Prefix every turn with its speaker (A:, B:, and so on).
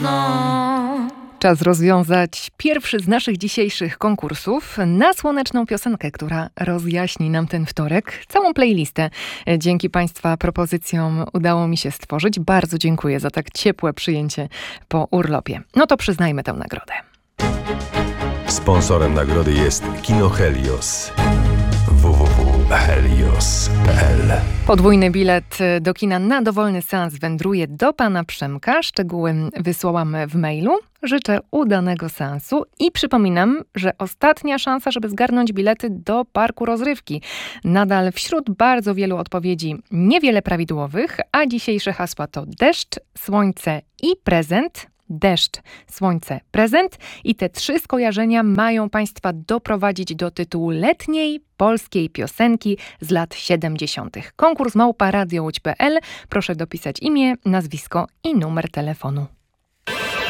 A: wiosną.
B: Czas rozwiązać pierwszy z naszych dzisiejszych konkursów na słoneczną piosenkę, która rozjaśni nam ten wtorek. Całą playlistę dzięki Państwa propozycjom udało mi się stworzyć. Bardzo dziękuję za tak ciepłe przyjęcie po urlopie. No to przyznajmy tę nagrodę.
C: Sponsorem nagrody jest Kino Helios. www.helios.pl.
B: Podwójny bilet do kina na dowolny seans wędruje do pana Przemka. Szczegóły wysłałam w mailu. Życzę udanego seansu i przypominam, że ostatnia szansa, żeby zgarnąć bilety do parku rozrywki. Nadal wśród bardzo wielu odpowiedzi niewiele prawidłowych, a dzisiejsze hasła to deszcz, słońce i prezent. Deszcz, słońce, prezent i te 3 skojarzenia mają Państwa doprowadzić do tytułu letniej polskiej piosenki z lat 70. Konkurs @radiołódź.pl. Proszę dopisać imię, nazwisko i numer telefonu.